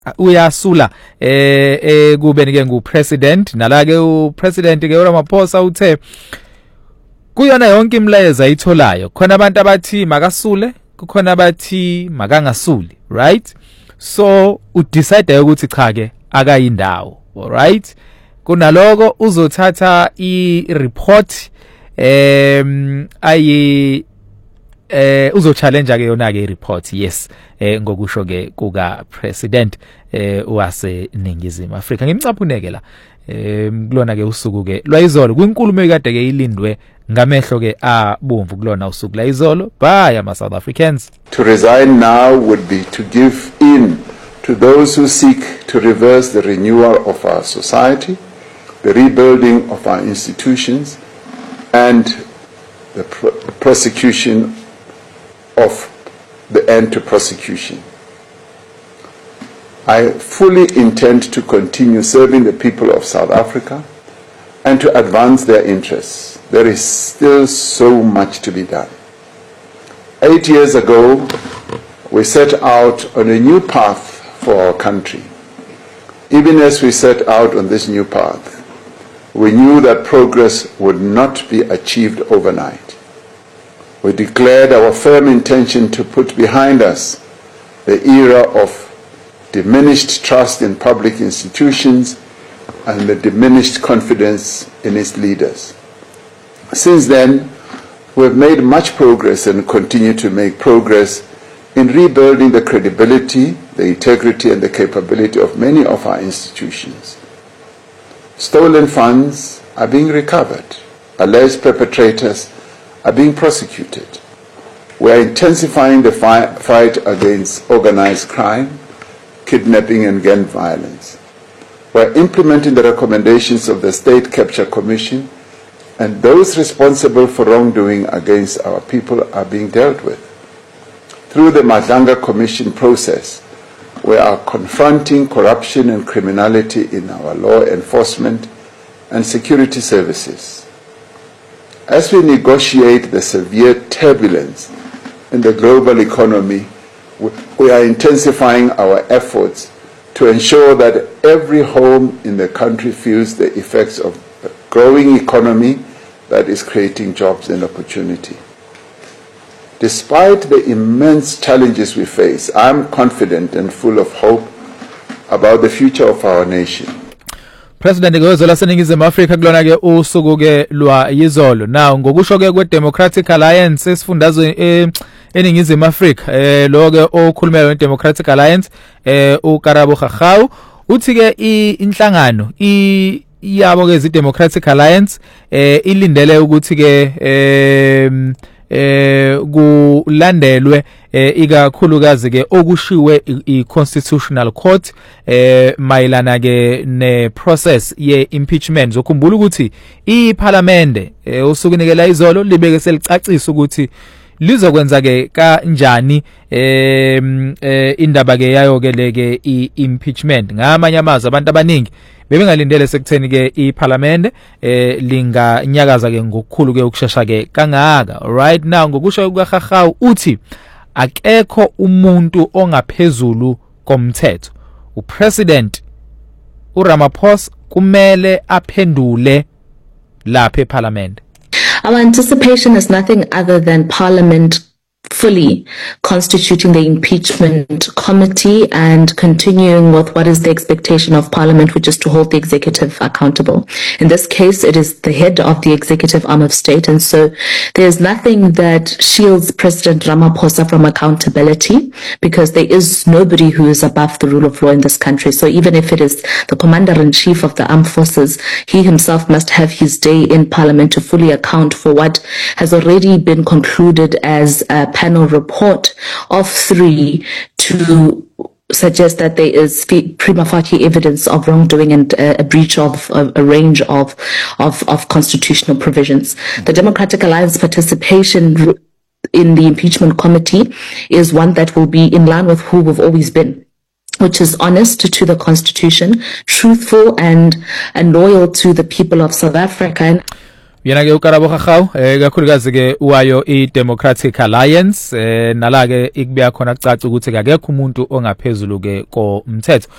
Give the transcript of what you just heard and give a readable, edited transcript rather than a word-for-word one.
uyasula kubeni ke ngupresident nala ke upresident ke uRamaphosa uthe kuyona yonke imlayeza ayitholayo khona abantu abathi makasule kukhona abathi makangasuli, right? So udecide ukuthi cha ke akayindawo, all right? Kunaloko uzothatha i-report uzochallenge ke yona ke i-report, yes, ngokusho ke kuka president wase Ningizimu Afrika. Ngimcaphuneke la kulona ke usuku ke lwayizolo kwinkulumo ekade ke ilindwe ngamehlo ke abomvu kulona usuku la izolo bye ama South Africans. To resign now would be to give in to those who seek to reverse the renewal of our society, the rebuilding of our institutions, and the prosecution of the end to prosecution. I fully intend to continue serving the people of South Africa and to advance their interests. There is still so much to be done. 8 years ago, we set out on a new path for our country. Even as we set out on this new path, we knew that progress would not be achieved overnight. We declared our firm intention to put behind us the era of diminished trust in public institutions and the diminished confidence in its leaders. Since then, we have made much progress and continue to make progress in rebuilding the credibility, the integrity, and the capability of many of our institutions. Stolen funds are being recovered. Alleged perpetrators are being prosecuted. We are intensifying the fight against organized crime, kidnapping, and gang violence. We are implementing the recommendations of the State Capture Commission, and those responsible for wrongdoing against our people are being dealt with. Through the Madanga Commission process, we are confronting corruption and criminality in our law enforcement and security services. As we negotiate the severe turbulence in the global economy, we are intensifying our efforts to ensure that every home in the country feels the effects of a growing economy that is creating jobs and opportunity. Despite the immense challenges we face, I'm confident and full of hope about the future of our nation. President Gozola seningizimu Afrika kulona ke usuku ke lwa yizolo. Now ngokusho ke kwe Democratic Alliance esifundazwe eningizimu Afrika lo ke okhulumela we Democratic Alliance uKarabo Khagau uthi ke inhlangano yabo ke Democratic Alliance ilindele ukuthi ke kulandelwe ikakhulukazi ke okushiwe i-Constitutional Court mayelana ke ne process ye impeachment. Zokhumbula ukuthi iParliament usukunikela izolo libeke selicacisa ukuthi lizokwenza ke kanjani indaba ke yayo ke leke i-impeachment. Ngamanye amazwi abantu abaningi bebengalindele sekutheni ke iParliament linganyakaza ke ngokukhulu ke ukushesha ke kangaka. Right now ngokusho kukaGagau uthi akekho umuntu ongaphezulu komthetho. Upresident uRamaphosa kumele aphendule lapha eParliament. Our anticipation is nothing other than Parliament fully constituting the impeachment committee and continuing with what is the expectation of Parliament, which is to hold the executive accountable. In this case, it is the head of the executive arm of state, and so there's nothing that shields President Ramaphosa from accountability, because there is nobody who is above the rule of law in this country. So even if it is the Commander-in-Chief of the Armed Forces, he himself must have his day in Parliament to fully account for what has already been concluded as a panel report of 3 to suggest that there is prima facie evidence of wrongdoing and a breach of a range of constitutional provisions. The Democratic Alliance participation in the impeachment committee is one that will be in line with who we've always been, which is honest to the Constitution, truthful and loyal to the people of South Africa. yena ke uKarabo Gagau kakhulukazi ke uwayo iDemocratic Alliance nala ke ikubeka khona kucaca ukuthi akekho umuntu ongaphezulu ke komthetho